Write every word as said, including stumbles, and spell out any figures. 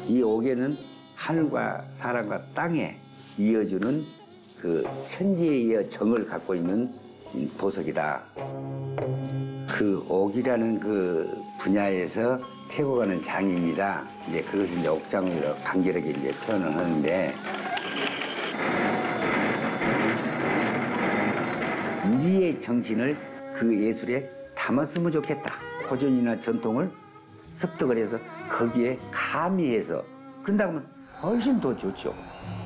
이 옥에는 하늘과 사람과 땅에 이어주는 그 천지의 정을 갖고 있는 보석이다. 그 옥이라는 그 분야에서 최고가는 장인이다. 이제 그것을 이제 옥장으로 간결하게 이제 표현을 하는데, 우리의 정신을 그 예술에 담았으면 좋겠다. 고전이나 전통을 습득을 해서 거기에 가미해서 그런다고 하면 훨씬 더 좋죠.